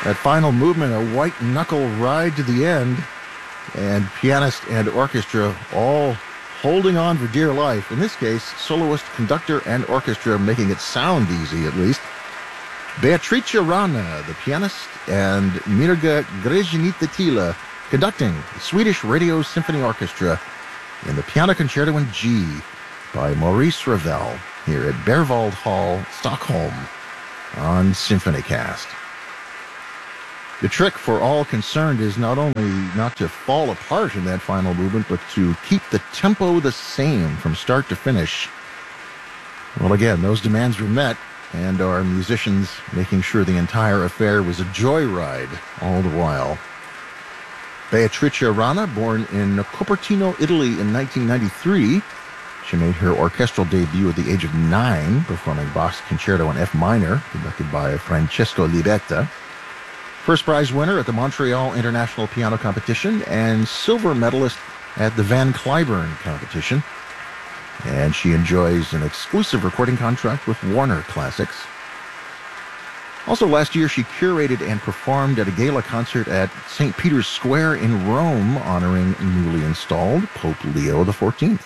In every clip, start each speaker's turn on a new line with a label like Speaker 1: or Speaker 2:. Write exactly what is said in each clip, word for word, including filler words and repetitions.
Speaker 1: That final movement, a white-knuckle ride to the end, and pianist and orchestra all holding on for dear life. In this case, soloist, conductor, and orchestra making it sound easy, at least. Beatrice Rana, the pianist, and Mirga Grezhinita-Tila conducting the Swedish Radio Symphony Orchestra in the Piano Concerto in G by Maurice Ravel here at Berwald Hall, Stockholm on SymphonyCast. The trick for all concerned is not only not to fall apart in that final movement, but to keep the tempo the same from start to finish. Well, again, those demands were met, and our musicians making sure the entire affair was a joyride all the while. Beatrice Rana, born in Cupertino, Italy in nineteen ninety-three, she made her orchestral debut at the age of nine, performing Bach's Concerto in F minor, conducted by Francesco Libetta. First prize winner at the Montreal International Piano Competition and silver medalist at the Van Cliburn Competition. And she enjoys an exclusive recording contract with Warner Classics. Also last year, she curated and performed at a gala concert at Saint Peter's Square in Rome, honoring newly installed Pope Leo the fourteenth.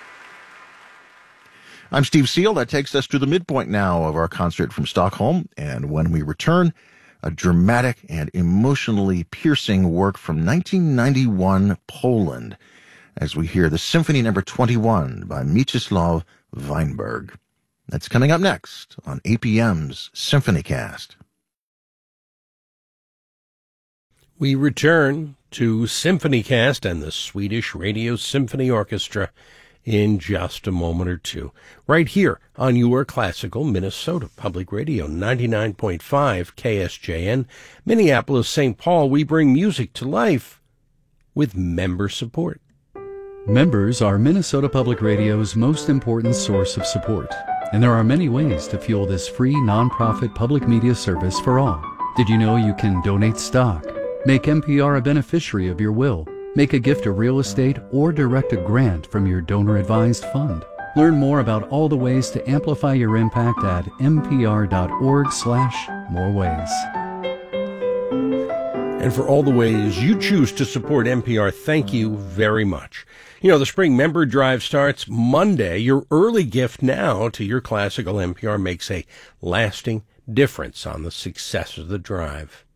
Speaker 1: I'm Steve Seal. That takes us to the midpoint now of our concert from Stockholm. And when we return, a dramatic and emotionally piercing work from nineteen ninety-one Poland, as we hear the Symphony Number twenty-one by Mieczysław Weinberg. That's coming up next on A P M's SymphonyCast.
Speaker 2: We return to SymphonyCast and the Swedish Radio Symphony Orchestra in just a moment or two, right here on your classical Minnesota Public Radio, ninety-nine point five K S J N, Minneapolis, Saint Paul. We bring music to life with member support.
Speaker 3: Members are Minnesota Public Radio's most important source of support, and there are many ways to fuel this free nonprofit public media service for all. Did you know you can donate stock, make N P R a beneficiary of your will, make a gift of real estate, or direct a grant from your donor-advised fund? Learn more about all the ways to amplify your impact at npr.org slash more ways.
Speaker 2: And for all the ways you choose to support N P R, thank you very much. You know, the spring member drive starts Monday. Your early gift now to your classical N P R makes a lasting difference on the success of the drive.